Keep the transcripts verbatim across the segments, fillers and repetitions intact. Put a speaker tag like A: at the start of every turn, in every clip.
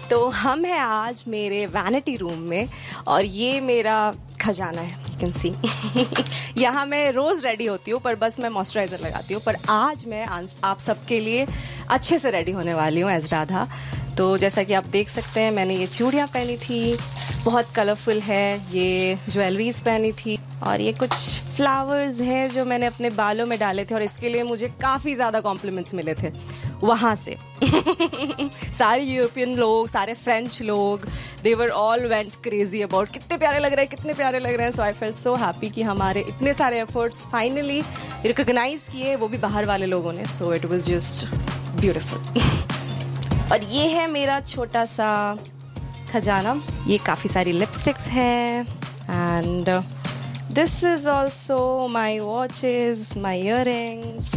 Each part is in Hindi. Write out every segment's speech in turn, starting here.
A: तो हम हैं आज मेरे वैनिटी रूम में और ये मेरा खजाना है, यू कैन सी। यहाँ मैं रोज़ रेडी होती हूँ पर बस मैं मॉइस्चराइज़र लगाती हूँ, पर आज मैं आप सबके लिए अच्छे से रेडी होने वाली हूँ एज राधा। तो जैसा कि आप देख सकते हैं मैंने ये चूड़ियाँ पहनी थी, बहुत कलरफुल है, ये ज्वेलरीज पहनी थी और ये कुछ फ्लावर्स हैं जो मैंने अपने बालों में डाले थे और इसके लिए मुझे काफ़ी ज़्यादा कॉम्प्लीमेंट्स मिले थे वहाँ से। सारे यूरोपियन लोग, सारे फ्रेंच लोग, दे were all went crazy about कितने प्यारे लग रहे हैं, कितने प्यारे लग रहे हैं। सो आई फेल्ट सो हैप्पी कि हमारे इतने सारे एफर्ट्स फाइनली रिकॉग्नाइज किए, वो भी बाहर वाले लोगों ने। So it was just beautiful. और ये है मेरा छोटा सा खजाना, ये काफ़ी सारी लिपस्टिक्स हैं and this is also my watches, my earrings.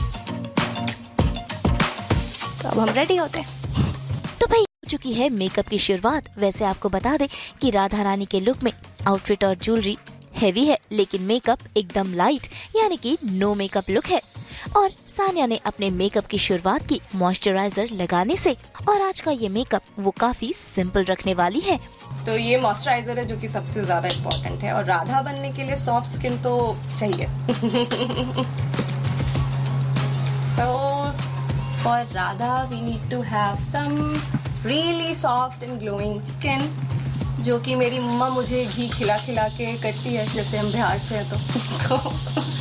A: तो अब हम रेडी होते हैं।
B: तो भाई हो चुकी है मेकअप की शुरुआत। वैसे आपको बता दें कि राधा रानी के लुक में आउटफिट और ज्वेलरी हैवी है, लेकिन मेकअप एकदम लाइट यानी कि नो मेकअप लुक है। और सानिया ने अपने मेकअप की शुरुआत की मॉइस्चराइजर लगाने से, और आज का ये मेकअप वो काफी सिंपल रखने वाली है।
A: तो ये मॉइस्चराइजर है जो कि सबसे ज्यादा इम्पोर्टेंट है और राधा बनने के लिए सॉफ्ट स्किन तो चाहिए। so, For Radha, we need to have some really soft and glowing skin, जो कि मेरी मम्मा मुझे घी खिला खिला के करती है, जैसे हम बिहार से हैं तो, तो